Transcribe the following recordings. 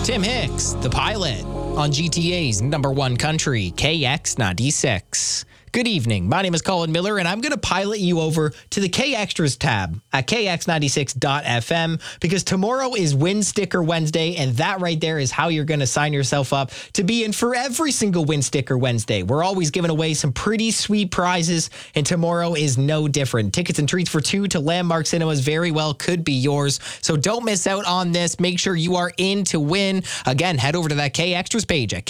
Tim Hicks, the pilot, on GTA's number one country, KX96. Good evening. My name is Colin Miller, and I'm going to pilot you over to the K Extras tab at kx96.fm because tomorrow is Win Sticker Wednesday, and that right there is how you're going to sign yourself up to be in for every single Win Sticker Wednesday. We're always giving away some pretty sweet prizes, and tomorrow is no different. Tickets and treats for two to Landmark Cinemas very well could be yours, so don't miss out on this. Make sure you are in to win. Again, head over to that K Extras page at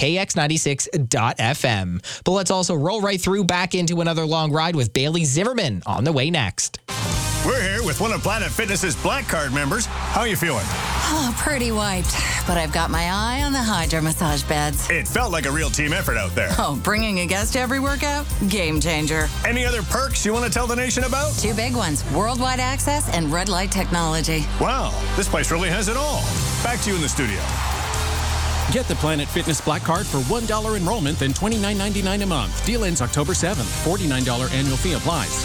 kx96.fm. But let's also roll right through back into another long ride with Bailey Zimmerman on the way next. We're here with one of Planet Fitness's Black Card members. How are you feeling? Oh, pretty wiped. But I've got my eye on the Hydra massage beds. It felt like a real team effort out there. Oh, bringing a guest to every workout? Game changer. Any other perks you want to tell the nation about? Two big ones, worldwide access and red light technology. Wow, this place really has it all. Back to you in the studio. Get the Planet Fitness Black Card for $1 enrollment, then $29.99 a month. Deal ends October 7th. $49 annual fee applies.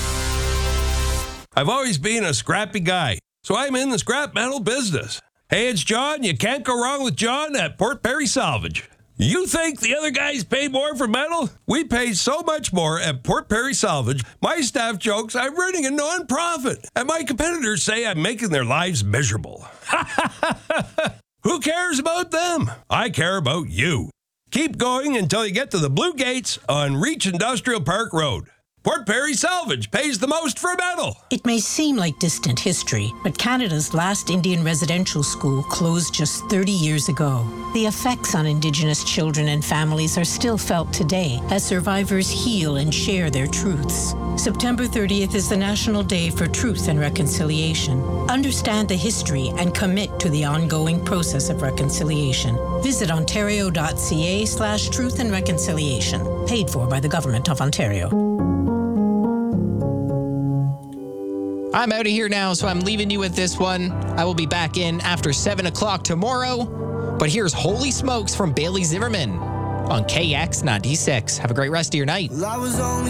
I've always been a scrappy guy, so I'm in the scrap metal business. Hey, it's John. You can't go wrong with John at Port Perry Salvage. You think the other guys pay more for metal? We pay so much more at Port Perry Salvage. My staff jokes I'm running a non-profit, and my competitors say I'm making their lives miserable. Who cares about them? I care about you. Keep going until you get to the Blue Gates on Reach Industrial Park Road. Port Perry Salvage pays the most for metal. It may seem like distant history, but Canada's last Indian residential school closed just 30 years ago. The effects on Indigenous children and families are still felt today as survivors heal and share their truths. September 30th is the National Day for Truth and Reconciliation. Understand the history and commit to the ongoing process of reconciliation. Visit ontario.ca/truth and reconciliation. Paid for by the Government of Ontario. I'm out of here now, so I'm leaving you with this one. I will be back in after 7 o'clock tomorrow. But here's Holy Smokes from Bailey Zimmerman on KX96. Have a great rest of your night. Well, I was only